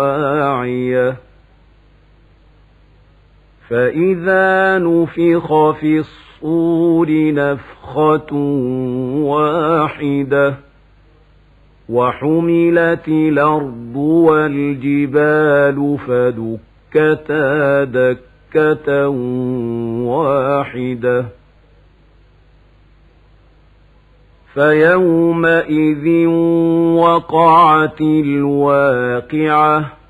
واعية فإذا نفخ في الصور نفخة واحدة وحملت الأرض والجبال فدكتا دكة واحدة فيومئذ وقعت الواقعة